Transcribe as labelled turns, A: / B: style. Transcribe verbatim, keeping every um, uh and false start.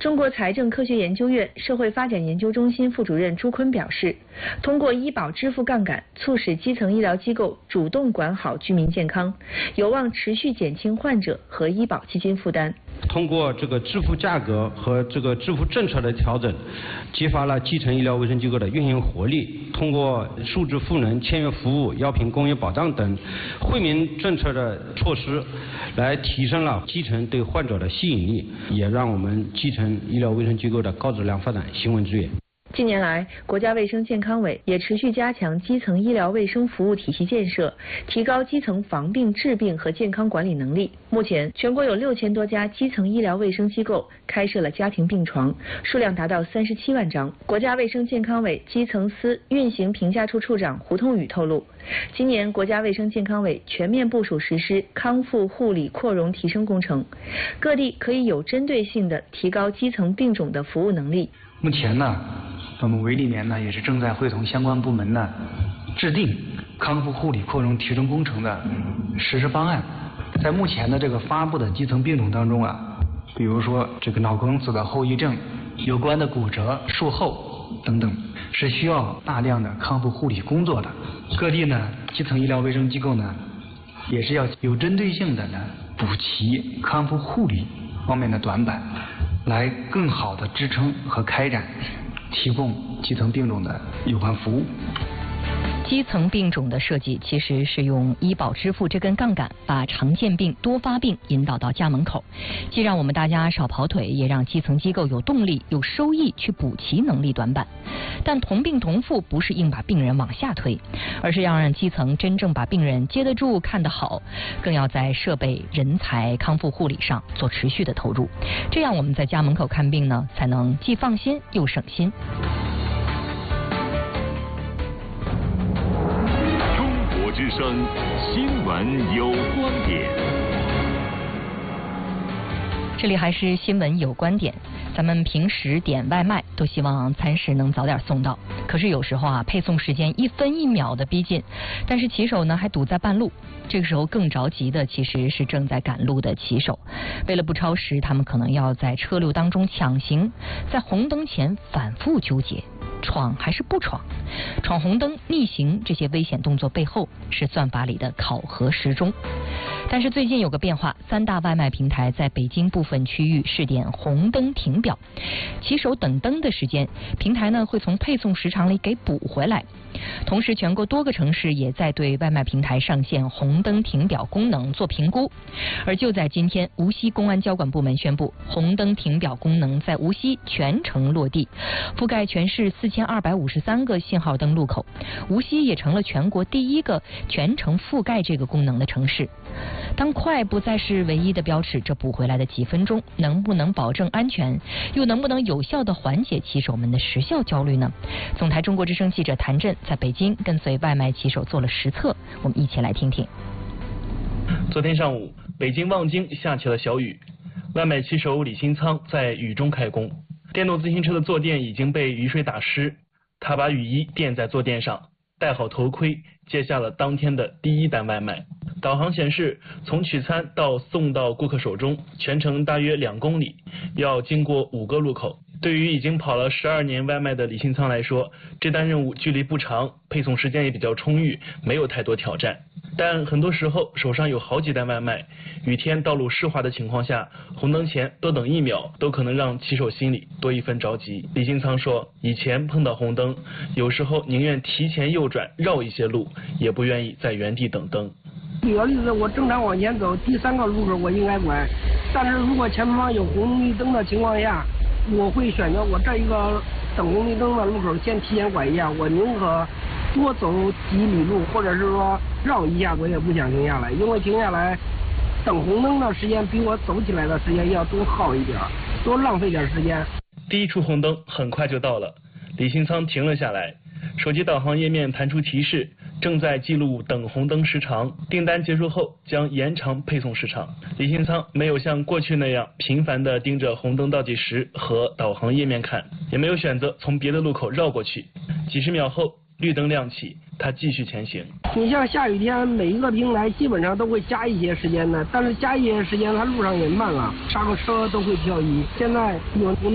A: 中国财政科学研究院社会发展研究中心副主任朱坤表示，通过医保支付杠杆，促使基层医疗机构主动管好居民健康，有望持续减轻患者和医保基金负担。
B: 通过这个支付价格和这个支付政策的调整，激发了基层医疗卫生机构的运营活力。通过数字赋能、签约服务、药品公益保障等惠民政策的措施，来提升了基层对患者的吸引力，也让我们基层医疗卫生机构的高质量发展行稳致远。
A: 近年来，国家卫生健康委也持续加强基层医疗卫生服务体系建设，提高基层防病治病和健康管理能力。目前，全国有六千多家基层医疗卫生机构开设了家庭病床，数量达到三十七万张。国家卫生健康委基层司运行评价处处长胡通宇透露，今年国家卫生健康委全面部署实施康复护理扩容提升工程，各地可以有针对性地提高基层病种的服务能力。
C: 目前呢，我们委里面呢也是正在会同相关部门呢制定康复护理扩容提升工程的实施方案。在目前的这个发布的基层病种当中啊，比如说这个脑梗死的后遗症、有关的骨折、术后等等，是需要大量的康复护理工作的。各地呢基层医疗卫生机构呢也是要有针对性的呢补齐康复护理方面的短板，来更好的支撑和开展提供基层病种的有关服务。
D: 基层病种的设计其实是用医保支付这根杠杆，把常见病、多发病引导到家门口，既让我们大家少跑腿，也让基层机构有动力、有收益去补齐能力短板。但同病同付不是硬把病人往下推，而是要让基层真正把病人接得住、看得好，更要在设备、人才、康复护理上做持续的投入，这样我们在家门口看病呢，才能既放心又省心。
E: 之声新闻有观点，
D: 这里还是新闻有观点。咱们平时点外卖都希望餐食能早点送到，可是有时候啊，配送时间一分一秒的逼近，但是骑手呢还堵在半路。这个时候更着急的其实是正在赶路的骑手，为了不超时，他们可能要在车流当中抢行，在红灯前反复纠结，闯还是不闯？闯红灯、逆行这些危险动作背后是算法里的考核时钟。但是最近有个变化，三大外卖平台在北京部分区域试点红灯停表，骑手等灯的时间，平台呢会从配送时长里给补回来。同时，全国多个城市也在对外卖平台上线红灯停表功能做评估。而就在今天，无锡公安交管部门宣布，红灯停表功能在无锡全程落地，覆盖全市四千二百五十三个信号灯路口。无锡也成了全国第一个全程覆盖这个功能的城市。当快不再是唯一的标尺，这补回来的几分钟能不能保证安全，又能不能有效地缓解骑手们的时效焦虑呢？总台中国之声记者谭震在北京跟随外卖骑手做了实测，我们一起来听听。
F: 昨天上午，北京望京下起了小雨，外卖骑手李新仓在雨中开工，电动自行车的坐垫已经被雨水打湿，他把雨衣垫在坐垫上，戴好头盔，接下了当天的第一单外卖。导航显示，从取餐到送到顾客手中，全程大约两公里，要经过五个路口。对于已经跑了十二年外卖的李新仓来说，这单任务距离不长，配送时间也比较充裕，没有太多挑战。但很多时候手上有好几单外卖，雨天道路湿滑的情况下，红灯前多等一秒都可能让骑手心里多一分着急。李新仓说，以前碰到红灯，有时候宁愿提前右转绕一些路，也不愿意在原地等灯。
G: 举个例子，我正常往前走，第三个路口我应该拐，但是如果前方有红绿灯的情况下，我会选择我这一个等红绿灯的路口先提前拐一下，我宁可多走几里路，或者是说绕一下，我也不想停下来，因为停下来等红灯的时间比我走起来的时间要多耗一点，多浪费点时间。
F: 第一处红灯很快就到了，李新仓停了下来，手机导航页面弹出提示，正在记录等红灯时长，订单结束后将延长配送时长。李新仓没有像过去那样频繁地盯着红灯倒计时和导航页面看，也没有选择从别的路口绕过去。几十秒后，绿灯亮起，他继续前行。
G: 你像下雨天，每一个平台基本上都会加一些时间的，但是加一些时间，它路上也慢了，刹个车都会漂移。现在有